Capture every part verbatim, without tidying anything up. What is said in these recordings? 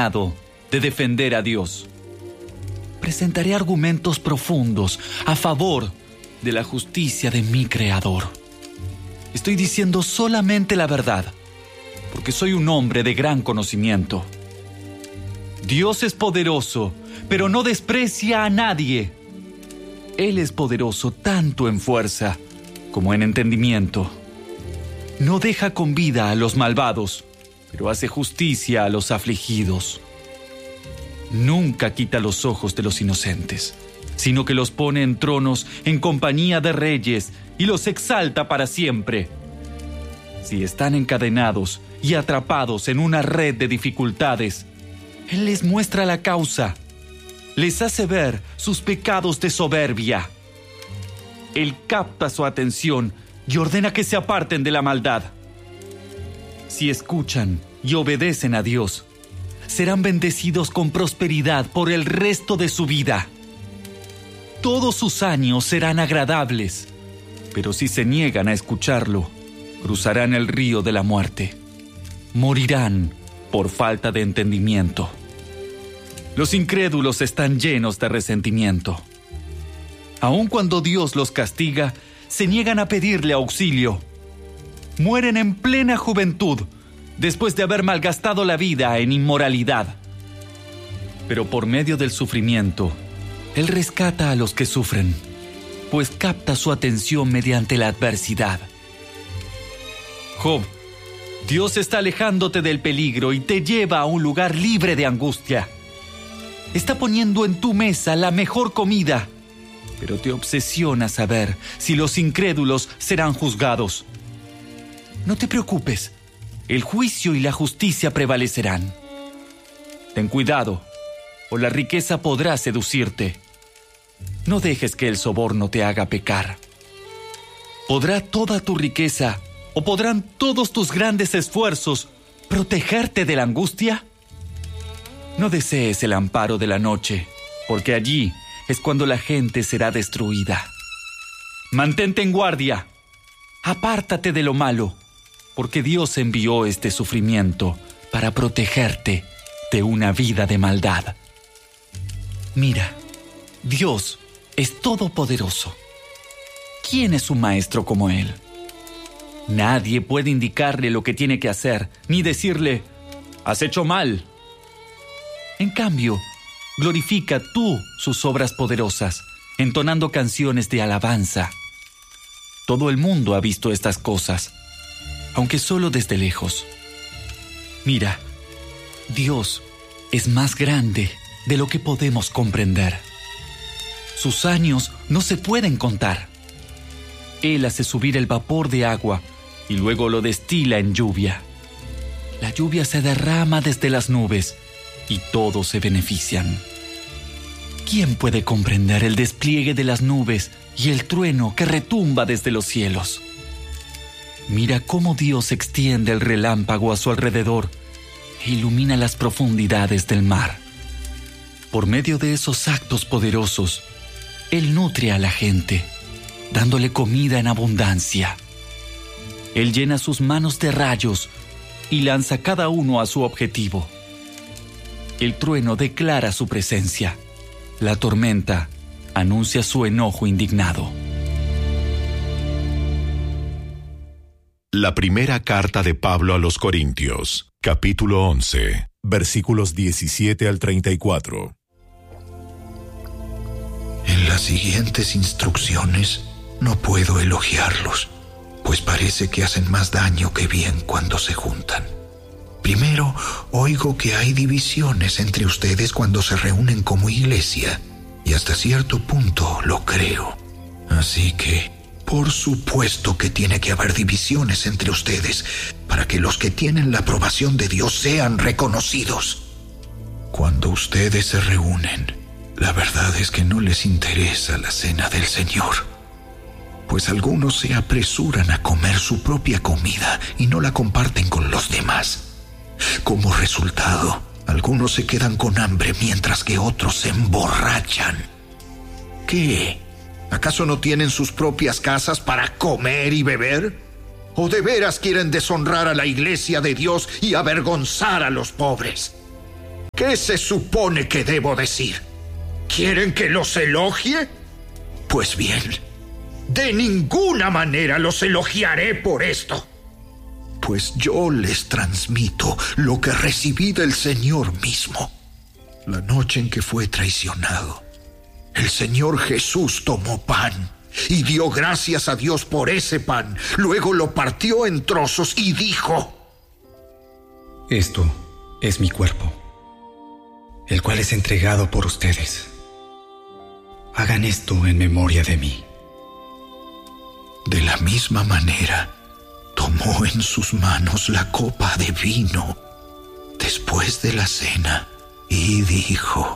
encadenado de defender a Dios. Presentaré argumentos profundos a favor de la justicia de mi Creador. Estoy diciendo solamente la verdad, porque soy un hombre de gran conocimiento. Dios es poderoso, pero no desprecia a nadie. Él es poderoso tanto en fuerza como en entendimiento. No deja con vida a los malvados, pero hace justicia a los afligidos. Nunca quita los ojos de los inocentes, sino que los pone en tronos en compañía de reyes y los exalta para siempre. Si están encadenados y atrapados en una red de dificultades, Él les muestra la causa, les hace ver sus pecados de soberbia. Él capta su atención y ordena que se aparten de la maldad. Si escuchan y obedecen a Dios, serán bendecidos con prosperidad por el resto de su vida. Todos sus años serán agradables, pero si se niegan a escucharlo, cruzarán el río de la muerte. Morirán por falta de entendimiento. Los incrédulos están llenos de resentimiento. Aun cuando Dios los castiga, se niegan a pedirle auxilio. Mueren en plena juventud, después de haber malgastado la vida en inmoralidad. Pero por medio del sufrimiento, Él rescata a los que sufren, pues capta su atención mediante la adversidad. Job, Dios está alejándote del peligro y te lleva a un lugar libre de angustia. Está poniendo en tu mesa la mejor comida, pero te obsesiona saber si los incrédulos serán juzgados. No te preocupes, el juicio y la justicia prevalecerán. Ten cuidado, o la riqueza podrá seducirte. No dejes que el soborno te haga pecar. ¿Podrá toda tu riqueza o podrán todos tus grandes esfuerzos protegerte de la angustia? No desees el amparo de la noche, porque allí es cuando la gente será destruida. Mantente en guardia. Apártate de lo malo, porque Dios envió este sufrimiento para protegerte de una vida de maldad. Mira, Dios es todopoderoso. ¿Quién es un maestro como Él? Nadie puede indicarle lo que tiene que hacer, ni decirle, has hecho mal. En cambio, glorifica tú sus obras poderosas, entonando canciones de alabanza. Todo el mundo ha visto estas cosas, aunque solo desde lejos. Mira, Dios es más grande de lo que podemos comprender. Sus años no se pueden contar. Él hace subir el vapor de agua y luego lo destila en lluvia. La lluvia se derrama desde las nubes y todos se benefician. ¿Quién puede comprender el despliegue de las nubes y el trueno que retumba desde los cielos? Mira cómo Dios extiende el relámpago a su alrededor e ilumina las profundidades del mar. Por medio de esos actos poderosos, Él nutre a la gente, dándole comida en abundancia. Él llena sus manos de rayos y lanza cada uno a su objetivo. El trueno declara su presencia. La tormenta anuncia su enojo indignado. La primera carta de Pablo a los Corintios, capítulo once, versículos diecisiete al treinta y cuatro. En las siguientes instrucciones no puedo elogiarlos, pues parece que hacen más daño que bien cuando se juntan. Primero, oigo que hay divisiones entre ustedes cuando se reúnen como iglesia, y hasta cierto punto lo creo. Así que, por supuesto que tiene que haber divisiones entre ustedes para que los que tienen la aprobación de Dios sean reconocidos. Cuando ustedes se reúnen, la verdad es que no les interesa la cena del Señor, pues algunos se apresuran a comer su propia comida y no la comparten con los demás. Como resultado, algunos se quedan con hambre mientras que otros se emborrachan. ¿Qué? ¿Acaso no tienen sus propias casas para comer y beber? ¿O de veras quieren deshonrar a la iglesia de Dios y avergonzar a los pobres? ¿Qué se supone que debo decir? ¿Quieren que los elogie? Pues bien, de ninguna manera los elogiaré por esto. Pues yo les transmito lo que recibí del Señor mismo. La noche en que fue traicionado, el Señor Jesús tomó pan y dio gracias a Dios por ese pan. Luego lo partió en trozos y dijo: Esto es mi cuerpo, el cual es entregado por ustedes. Hagan esto en memoria de mí. De la misma manera, tomó en sus manos la copa de vino después de la cena y dijo: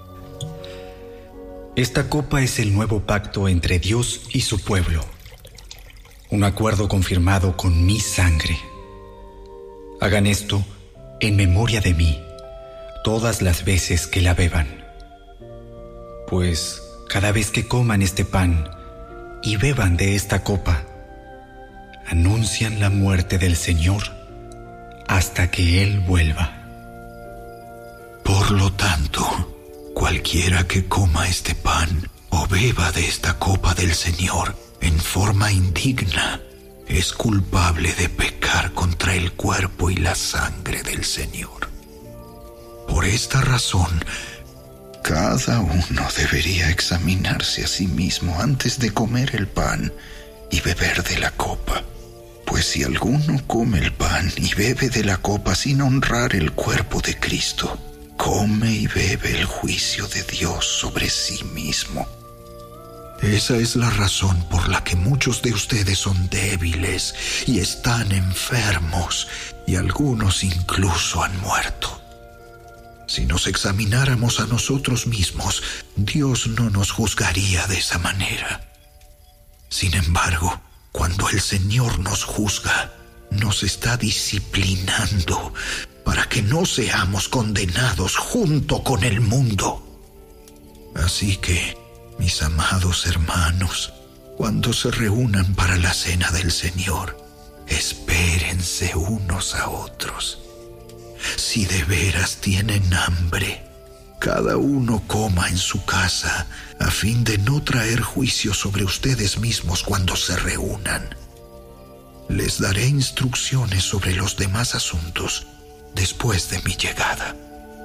Esta copa es el nuevo pacto entre Dios y su pueblo, un acuerdo confirmado con mi sangre. Hagan esto en memoria de mí todas las veces que la beban. Pues cada vez que coman este pan y beban de esta copa, anuncian la muerte del Señor hasta que Él vuelva. Por lo tanto, cualquiera que coma este pan o beba de esta copa del Señor en forma indigna es culpable de pecar contra el cuerpo y la sangre del Señor. Por esta razón, cada uno debería examinarse a sí mismo antes de comer el pan y beber de la copa. Pues si alguno come el pan y bebe de la copa sin honrar el cuerpo de Cristo, come y bebe el juicio de Dios sobre sí mismo. Esa es la razón por la que muchos de ustedes son débiles y están enfermos, y algunos incluso han muerto. Si nos examináramos a nosotros mismos, Dios no nos juzgaría de esa manera. Sin embargo, cuando el Señor nos juzga, nos está disciplinando para que no seamos condenados junto con el mundo. Así que, mis amados hermanos, cuando se reúnan para la cena del Señor, espérense unos a otros. Si de veras tienen hambre, cada uno coma en su casa, a fin de no traer juicio sobre ustedes mismos cuando se reúnan. Les daré instrucciones sobre los demás asuntos después de mi llegada.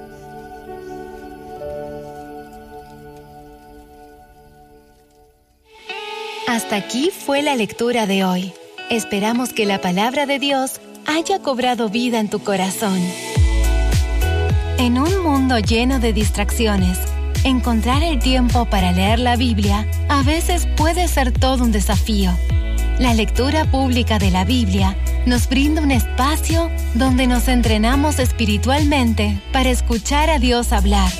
Hasta aquí fue la lectura de hoy. Esperamos que la palabra de Dios haya cobrado vida en tu corazón. En un mundo lleno de distracciones, encontrar el tiempo para leer la Biblia a veces puede ser todo un desafío. La lectura pública de la Biblia nos brinda un espacio donde nos entrenamos espiritualmente para escuchar a Dios hablar.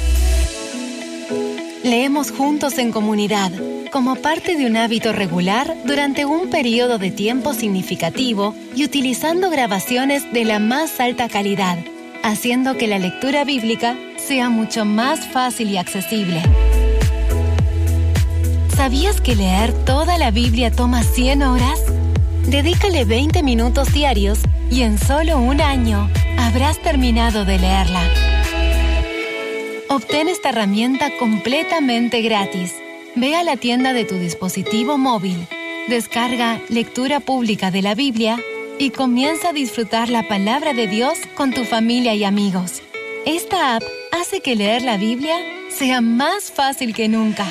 Leemos juntos en comunidad, como parte de un hábito regular durante un periodo de tiempo significativo y utilizando grabaciones de la más alta calidad, haciendo que la lectura bíblica sea mucho más fácil y accesible. ¿Sabías que leer toda la Biblia toma cien horas? Dedícale veinte minutos diarios y en solo un año habrás terminado de leerla. Obtén esta herramienta completamente gratis. Ve a la tienda de tu dispositivo móvil, descarga Lectura Pública de la Biblia y comienza a disfrutar la palabra de Dios con tu familia y amigos. Esta app hace que leer la Biblia sea más fácil que nunca.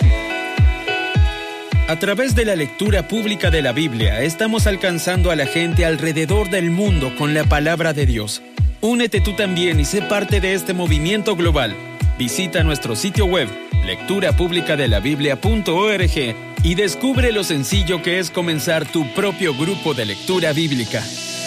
A través de la lectura pública de la Biblia, estamos alcanzando a la gente alrededor del mundo con la palabra de Dios. Únete tú también y sé parte de este movimiento global. Visita nuestro sitio web, lectura pública de la biblia punto org, y descubre lo sencillo que es comenzar tu propio grupo de lectura bíblica.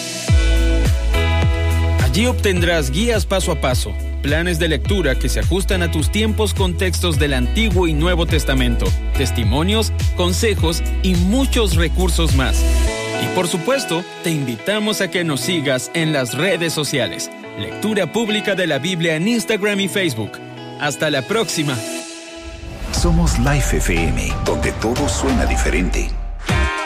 Allí obtendrás guías paso a paso, planes de lectura que se ajustan a tus tiempos con textos del Antiguo y Nuevo Testamento, testimonios, consejos y muchos recursos más. Y por supuesto, te invitamos a que nos sigas en las redes sociales. Lectura Pública de la Biblia en Instagram y Facebook. Hasta la próxima. Somos Life F M, donde todo suena diferente.